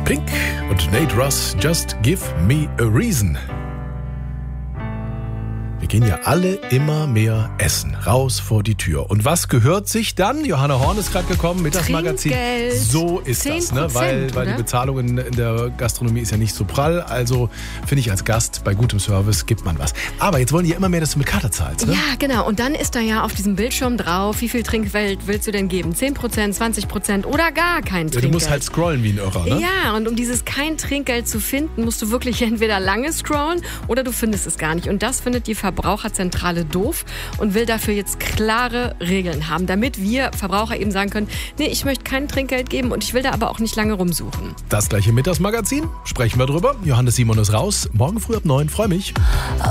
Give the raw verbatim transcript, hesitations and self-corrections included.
Pink und Nate Russ, Just Give Me a Reason. Wir gehen ja alle immer mehr essen, raus vor die Tür. Und was gehört sich dann? Johanna Horn ist gerade gekommen, Mittagsmagazin. Trinkgeld. So ist das, ne? Weil, weil die Bezahlung in, in der Gastronomie ist ja nicht so prall. Also finde ich, als Gast bei gutem Service gibt man was. Aber jetzt wollen die ja immer mehr, dass du mit Karte zahlst, ne? Ja, genau. Und dann ist da ja auf diesem Bildschirm drauf, wie viel Trinkgeld willst du denn geben? zehn Prozent, zwanzig Prozent oder gar kein Trinkgeld. Ja, du musst halt scrollen wie ein Irrer, ne? Ja, und um dieses kein Trinkgeld zu finden, musst du wirklich entweder lange scrollen oder du findest es gar nicht. Und das findet die Verbraucherzentrale doof und will dafür jetzt klare Regeln haben, damit wir Verbraucher eben sagen können, nee, ich möchte kein Trinkgeld geben und ich will da aber auch nicht lange rumsuchen. Das gleiche Mittagsmagazin, sprechen wir drüber. Johannes Simon ist raus, morgen früh ab neun, freue mich.